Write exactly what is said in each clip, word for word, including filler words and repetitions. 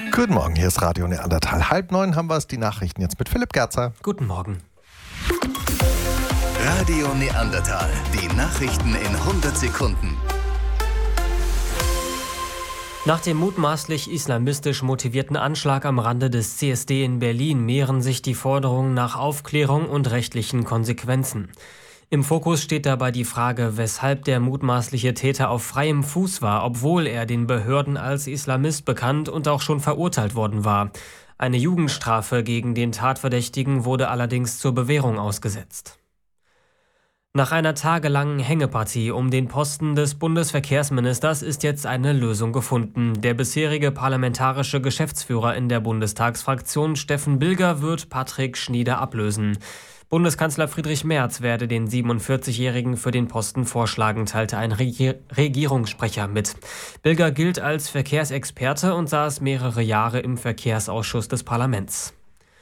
Guten Morgen, hier ist Radio Neandertal. Halb neun haben wir es, die Nachrichten jetzt mit Philipp Gerzer. Guten Morgen. Radio Neandertal, die Nachrichten in hundert Sekunden. Nach dem mutmaßlich islamistisch motivierten Anschlag am Rande des C S D in Berlin mehren sich die Forderungen nach Aufklärung und rechtlichen Konsequenzen. Im Fokus steht dabei die Frage, weshalb der mutmaßliche Täter auf freiem Fuß war, obwohl er den Behörden als Islamist bekannt und auch schon verurteilt worden war. Eine Jugendstrafe gegen den Tatverdächtigen wurde allerdings zur Bewährung ausgesetzt. Nach einer tagelangen Hängepartie um den Posten des Bundesverkehrsministers ist jetzt eine Lösung gefunden. Der bisherige parlamentarische Geschäftsführer in der Bundestagsfraktion Steffen Bilger wird Patrick Schnieder ablösen. Bundeskanzler Friedrich Merz werde den siebenundvierzigjährigen für den Posten vorschlagen, teilte ein Regier- Regierungssprecher mit. Bilger gilt als Verkehrsexperte und saß mehrere Jahre im Verkehrsausschuss des Parlaments.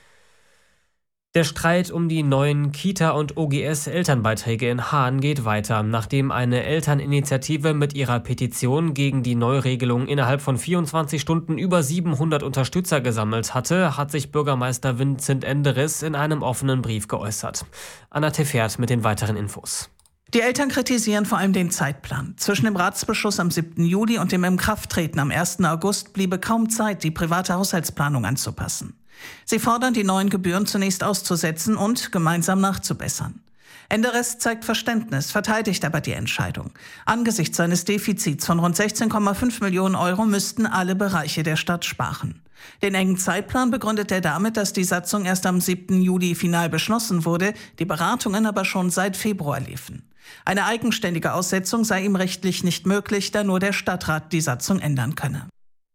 Der Streit um die neuen Kita- und O G S-Elternbeiträge in Haan geht weiter. Nachdem eine Elterninitiative mit ihrer Petition gegen die Neuregelung innerhalb von vierundzwanzig Stunden über siebenhundert Unterstützer gesammelt hatte, hat sich Bürgermeister Vincent Enderes in einem offenen Brief geäußert. Anna Tefert mit den weiteren Infos. Die Eltern kritisieren vor allem den Zeitplan. Zwischen dem Ratsbeschluss am siebten Juli und dem Inkrafttreten am ersten August bliebe kaum Zeit, die private Haushaltsplanung anzupassen. Sie fordern, die neuen Gebühren zunächst auszusetzen und gemeinsam nachzubessern. Enderes zeigt Verständnis, verteidigt aber die Entscheidung. Angesichts seines Defizits von rund sechzehn Komma fünf Millionen Euro müssten alle Bereiche der Stadt sparen. Den engen Zeitplan begründet er damit, dass die Satzung erst am siebten Juli final beschlossen wurde, die Beratungen aber schon seit Februar liefen. Eine eigenständige Aussetzung sei ihm rechtlich nicht möglich, da nur der Stadtrat die Satzung ändern könne.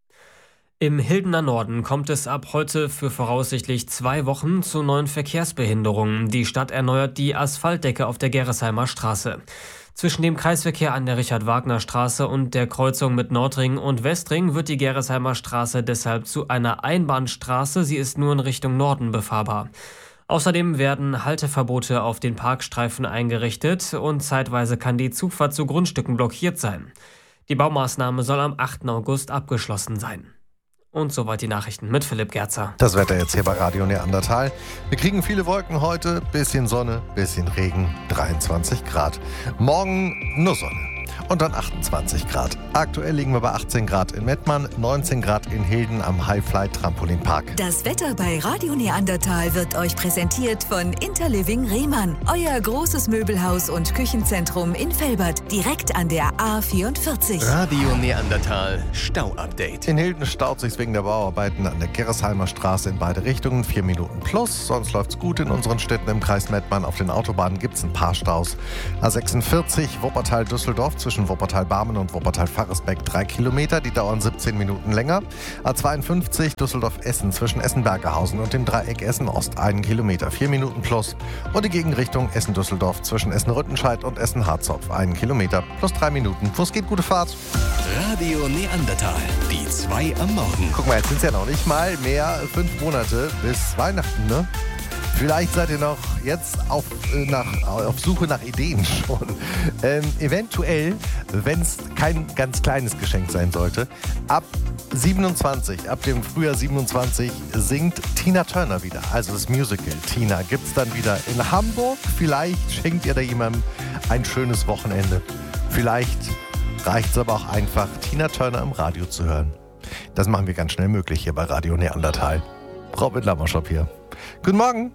Im Hildener Norden kommt es ab heute für voraussichtlich zwei Wochen zu neuen Verkehrsbehinderungen. Die Stadt erneuert die Asphaltdecke auf der Gerresheimer Straße. Zwischen dem Kreisverkehr an der Richard-Wagner-Straße und der Kreuzung mit Nordring und Westring wird die Gerresheimer Straße deshalb zu einer Einbahnstraße. Sie ist nur in Richtung Norden befahrbar. Außerdem werden Halteverbote auf den Parkstreifen eingerichtet und zeitweise kann die Zufahrt zu Grundstücken blockiert sein. Die Baumaßnahme soll am achten August abgeschlossen sein. Und soweit die Nachrichten mit Philipp Gerzer. Das Wetter jetzt hier bei Radio Neandertal. Wir kriegen viele Wolken heute, bisschen Sonne, bisschen Regen, dreiundzwanzig Grad. Morgen nur Sonne und dann achtundzwanzig Grad. Aktuell liegen wir bei achtzehn Grad in Mettmann, neunzehn Grad in Hilden am Highflight Trampolinpark. Das Wetter bei Radio Neandertal wird euch präsentiert von Interliving Rehmann. Euer großes Möbelhaus und Küchenzentrum in Velbert, direkt an der A vierundvierzig. Radio Neandertal Stau-Update. In Hilden staut sich wegen der Bauarbeiten an der Gerresheimer Straße in beide Richtungen. Vier Minuten plus, sonst läuft's gut in unseren Städten im Kreis Mettmann. Auf den Autobahnen gibt's ein paar Staus. A sechsundvierzig Wuppertal-Düsseldorf zwischen Wuppertal-Barmen und Wuppertal-Faresbeck drei Kilometer, die dauern siebzehn Minuten länger. A zweiundfünfzig Düsseldorf-Essen zwischen Essen-Bergerhausen und dem Dreieck Essen-Ost einen Kilometer, vier Minuten plus. Und die Gegenrichtung Essen-Düsseldorf zwischen Essen-Rüttenscheid und Essen-Harzopf einen Kilometer plus drei Minuten. Fuß geht, gute Fahrt. Radio Neandertal, die zwei am Morgen. Guck mal, jetzt sind es ja noch nicht mal mehr fünf Monate bis Weihnachten, ne? Vielleicht seid ihr noch jetzt auf, äh, nach, auf Suche nach Ideen schon. Ähm, eventuell, wenn es kein ganz kleines Geschenk sein sollte, ab siebenundzwanzig, ab dem Frühjahr siebenundzwanzig singt Tina Turner wieder. Also das Musical Tina gibt es dann wieder in Hamburg. Vielleicht schenkt ihr da jemandem ein schönes Wochenende. Vielleicht reicht es aber auch einfach, Tina Turner im Radio zu hören. Das machen wir ganz schnell möglich hier bei Radio Neandertal. Robin Lammerschop hier. Guten Morgen.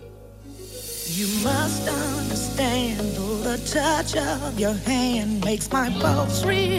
You must understand, though the touch of your hand makes my pulse real.